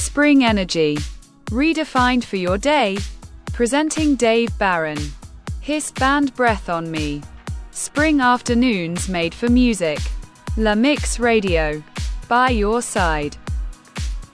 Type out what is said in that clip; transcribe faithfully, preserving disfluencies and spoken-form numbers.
Spring energy. Redefined for your day. Presenting Dave Barron. Hiss Band Breath on Me. Spring afternoons made for music. La Mix Radio. By your side.